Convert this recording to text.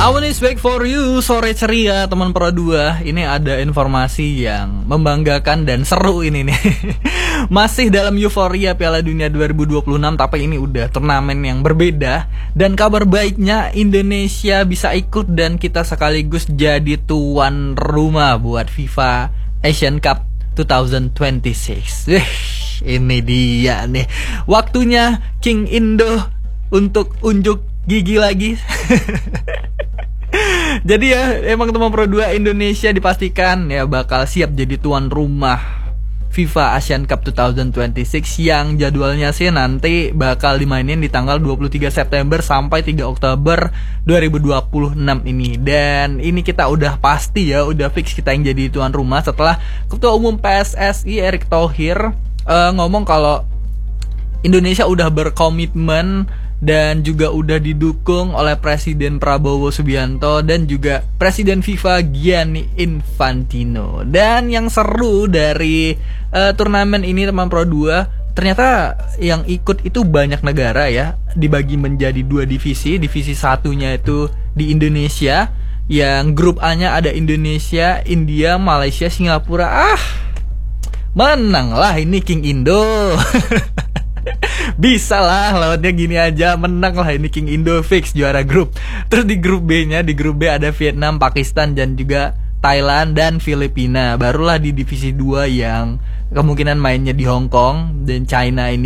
Awan is back for you, sore ceria teman Pro 2. Ini ada informasi yang membanggakan dan seru ini nih. Masih dalam euforia Piala Dunia 2026, tapi ini udah turnamen yang berbeda. Dan kabar baiknya Indonesia bisa ikut dan kita sekaligus jadi tuan rumah buat FIFA Asian Cup 2026. Ini dia nih, waktunya King Indo untuk unjuk gigi lagi. Jadi ya, emang teman Pro 2, Indonesia dipastikan ya bakal siap jadi tuan rumah FIFA Asian Cup 2026 yang jadwalnya sih nanti bakal dimainin di tanggal 23 September sampai 3 Oktober 2026 ini. Dan ini kita udah pasti ya, udah fix kita yang jadi tuan rumah setelah Ketua Umum PSSI Erick Thohir ngomong kalau Indonesia udah berkomitmen dan juga udah didukung oleh Presiden Prabowo Subianto dan juga Presiden FIFA Gianni Infantino. Dan yang seru dari turnamen ini teman Pro 2, ternyata yang ikut itu banyak negara ya, dibagi menjadi 2 divisi. Divisi satunya itu di Indonesia, yang grup A-nya ada Indonesia, India, Malaysia, Singapura. Menang lah ini King Indo. Bisa lah, lewatnya gini aja, menang lah ini King Indo, fix juara grup. Terus di grup B-nya, di grup B ada Vietnam, Pakistan, dan juga Thailand dan Filipina. Barulah di divisi 2 yang kemungkinan mainnya di Hong Kong dan China ini